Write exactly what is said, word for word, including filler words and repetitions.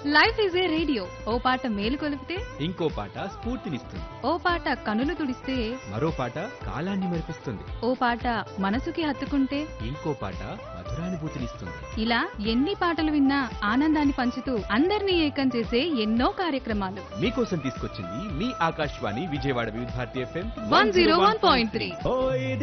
Life is a radio ఓ పాట మేలు కొలిపితే ఇంకో పాట స్ఫూర్తినిస్తుంది. ఓ పాట కనులు తుడిస్తే మరో పాట కాలాన్ని మరిపిస్తుంది. ఓ పాట మనసుకి హత్తుకుంటే ఇంకో పాట మధురానుభూతినిస్తుంది. ఇలా ఎన్ని పాటలు విన్నా ఆనందాన్ని పంచుతూ అందరినీ ఏకం చేసే ఎన్నో కార్యక్రమాలు మీకోసం తీసుకొచ్చింది మీ ఆకాశవాణి విజయవాడ వివిధ Bharati FM one zero one point three.